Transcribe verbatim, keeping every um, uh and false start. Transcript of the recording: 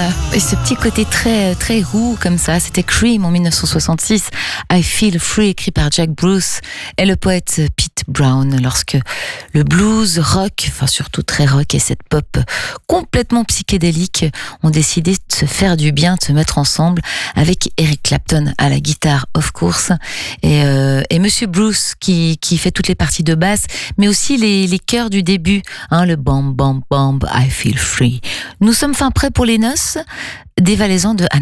Voilà, et ce petit côté très très roux comme ça, c'était Cream en dix-neuf cent soixante-six, I Feel Free écrit par Jack Bruce et le poète Pete Brown, lorsque le blues, rock, enfin surtout très rock et cette pop complètement psychédélique ont décidé de se faire du bien, de se mettre ensemble avec Eric Clapton à la guitare of course et, euh, et Monsieur Bruce qui, qui fait toutes les parties de basse mais aussi les, les chœurs du début, hein, le bam bam bam, I Feel Free. Nous sommes fin prêts pour les noces des Valaisans de Anna.